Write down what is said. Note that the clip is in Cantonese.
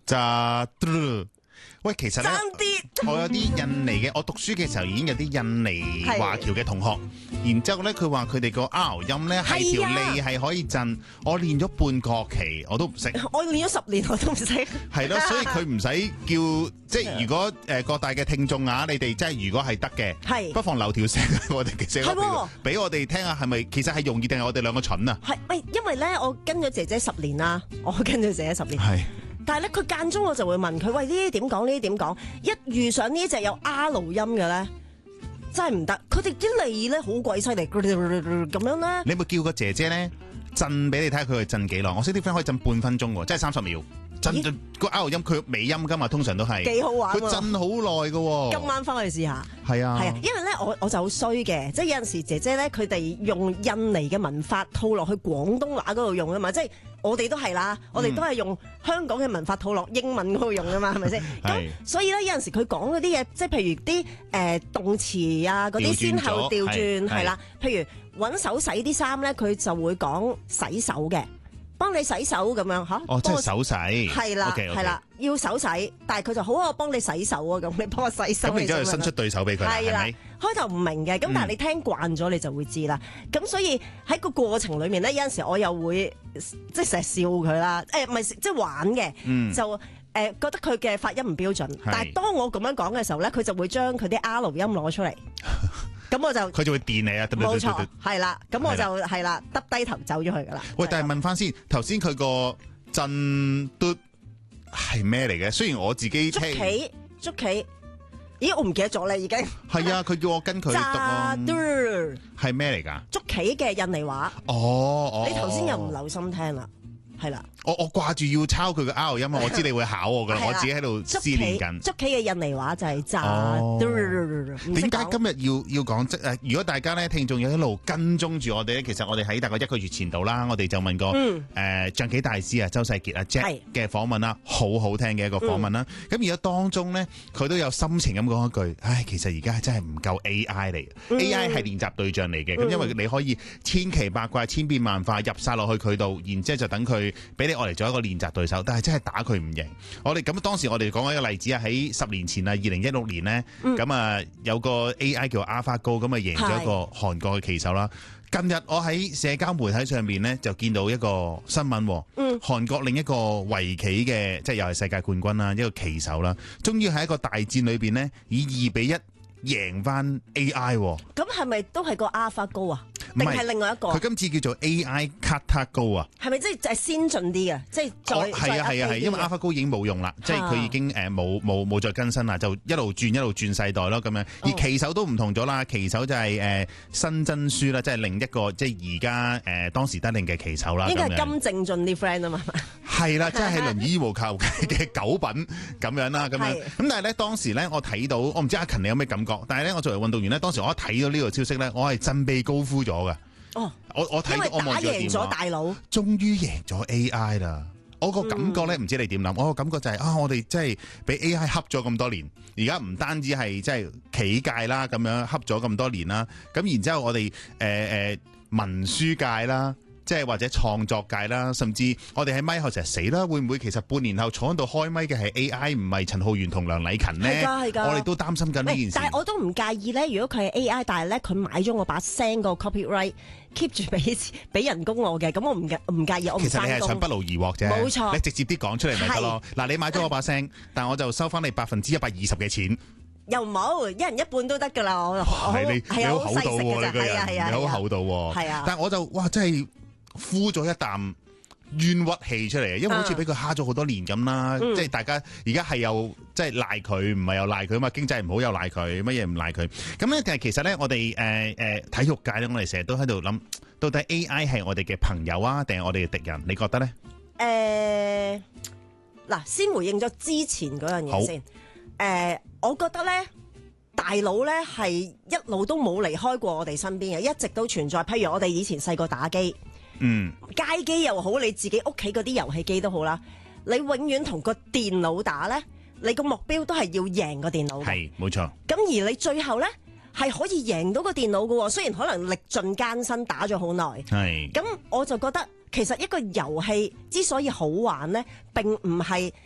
喂，其實咧，我有啲印尼嘅，我讀書嘅時候已經有啲印尼華僑嘅同學，然之後咧佢話佢哋個 R 音咧係條脷係可以震，我練咗半個學期我都唔識， 我練咗10年我都唔識。 係咯，所以佢唔使叫，即係如果各大嘅聽眾啊，你哋即係如果係得嘅，不妨留條聲我哋嘅聲俾我哋聽下，係咪其實係容易定係我哋兩個蠢啊？ 係，因為咧我跟咗姐姐10年啦，我跟咗姐姐10年。係。但係咧，佢間中我就會問佢：喂，呢啲點講？呢啲點講？一遇上呢隻有 R 音嘅咧，真係唔得。佢哋啲脷咧好鬼犀利，咁樣咧。你有冇叫個姐姐咧震俾你睇下佢係震幾耐？我識啲 friend 可以震半分鐘喎，即係30秒。震個 R 音佢尾音噶嘛，通常都係幾好玩。佢震好耐噶。今晚翻去試下。係啊，係啊，因為咧我就好衰嘅，即係有陣時姐姐咧佢哋用印尼嘅文法套落去廣東話嗰度用啊嘛，即係我哋都係啦，我哋都係用香港嘅文法套落英文嗰度用啊嘛，係咪先？咁所以咧有陣時佢講嗰啲嘢，即係譬如啲動詞啊嗰啲先後調轉係啦，譬如揾手洗啲衫咧，佢就會講洗手嘅。幫你洗手咁樣吓？哦，即係手洗。係啦，係啦，要手洗，但係佢就好，我幫你洗手啊，咁你幫我洗手。咁然之後伸出對手俾佢，係咪？開頭唔明嘅，咁但係你聽慣咗，你就會知啦。咁所以喺個過程裏面咧，有陣時我又會即係成日笑佢啦，唔係即係玩嘅，就覺得佢嘅發音唔標準。但係當我咁樣講嘅時候咧，佢就會將佢啲 R 音攞出嚟。咁我就佢就會電你啊！冇錯，係啦。咁我就係啦，耷低頭走咗去噶啦。喂，但係問翻先，頭先佢個震嘟係咩嚟嘅？雖然我自己捉棋，咦？我唔記得咗啦，已經。係啊，佢叫我跟佢讀咯。係咩嚟噶？捉棋嘅印尼話。哦，你頭先又唔留心聽啦，係啦。我掛住要抄佢嘅 R 音啊！我知你會考我噶啦，我自己喺度思練緊。捉棋嘅印尼話就係點解今日要講？即係如果大家咧聽眾有一路跟蹤住我哋咧，其實我哋喺大概1個月前度啦，我哋就問過象棋大師啊周世傑啊 Jack 嘅訪問啦，好好聽嘅一個訪問啦。咁而家當中咧，佢都有心情咁講一句：唉，其實而家真係唔夠 AI 嚟，AI 係練習對象嚟嘅。咁因為你可以千奇百怪、千變萬化入晒落去佢度，然之後就等佢俾你。我嚟做一個練習對手，但係真係打佢唔贏。我哋咁當時我哋講一個例子啊，喺10年前啊，2016年呢，咁啊有個 AI 叫 AlphaGo 咁啊贏咗一個韓國嘅棋手啦。近日我喺社交媒體上面呢，就見到一個新聞，韓國另一個圍棋嘅即係又係世界冠軍啦，一個棋手啦，終於喺一個大戰裏邊呢，以2-1贏翻 AI。咁係咪都係個 AlphaGo 啊？定係另外一個？佢今次叫做 AI KataGo 啊？係咪即係先進啲嘅？即係係啊，因為 AlphaGo 已經冇用啦，即係佢已經冇再更新啦，就一路轉世代咯咁樣。而棋手都唔同咗啦，棋手就係新真書啦，即係另一個即係而家當時得令嘅棋手啦。應該係金正俊啲 friend 啊嘛。係啦，即係輪椅羽毛球嘅九品咁樣啦，咁樣。咁但係咧當時咧我睇到，我唔知阿勤你有咩感覺？但係咧我作為運動員咧，當時我一睇到呢個消息咧，我係振臂高呼咗嘅。哦，我睇到我望住個電話，贏咗大佬，終於贏咗 AI 啦！我個感覺咧，唔知你點諗？我個感覺就係我哋真係俾 AI 恰咗咁多年，而家唔單止係即係棋界啦，咁樣恰咗咁多年啦，咁然之後我哋文書界啦。即係或者創作界啦，甚至我哋喺咪後成日死啦，會唔會其實半年後坐喺度開咪嘅係 AI，唔係陳浩源同梁禮勤呢？係㗎，我哋都擔心緊呢件事。但係我都唔介意咧，如果佢係 AI，但係咧佢買咗我把聲個 copyright keep 住俾人工我嘅，咁我唔介意，我唔翻工。其實你係想不勞而獲啫，冇錯。你直接啲講出嚟咪得咯。嗱，你買咗我把聲，但我就收翻你120%嘅錢。又冇一人一半都得㗎啦，我係你好厚道喎，你個人你好厚道喎。係啊，但係我就哇真係。呼咗一啖冤屈氣出嚟，因為好似俾佢蝦咗好多年咁啦，即係大家而家係又即係賴佢，唔係又賴佢啊嘛，經濟唔好又賴佢，乜嘢唔賴佢。咁咧，但係其實咧，我哋體育界咧，我哋成日都喺度諗，到底 AI 係我哋嘅朋友啊，定係我哋嘅敵人？你覺得咧？嗱，先回應咗之前嗰樣嘢先。我覺得咧。大佬咧係一路都冇離開過我哋身邊嘅，一直都存在。譬如我哋以前細個打機，街機又好，你自己屋企嗰啲遊戲機都好啦，你永遠同個電腦打咧，你個目標都係要贏個電腦。係，冇錯。咁而你最後咧係可以贏到個電腦嘅，雖然可能歷盡艱辛打咗好耐。係。咁我就覺得其實一個遊戲之所以好玩咧，並唔係